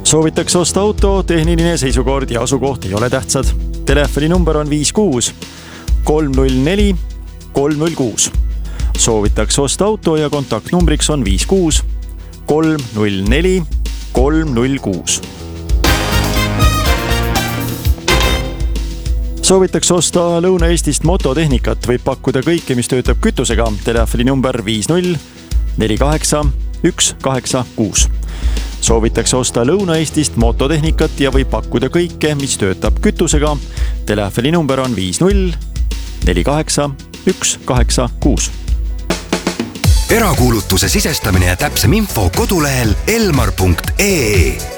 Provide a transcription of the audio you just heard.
Soovitakse osta auto, tehniline seisukord ja asukoht ei ole tähtsad. Telefoninumber on 56 304 306. Soovitakse osta auto ja kontaktnumbriks on 56 304 306. Soovitakse osta Lõuna-Eestist mototehnikat, võib pakkuda kõike, mis töötab kütusega. Telefoninumber 50 48 186. Soovitakse osta Lõuna-Eestist mototehnikat ja võib pakkuda kõike, mis töötab kütusega. Telefoninumber on 50 48 186. Erakuulutuse sisestamine ja täpsem info kodulehel elmar.ee.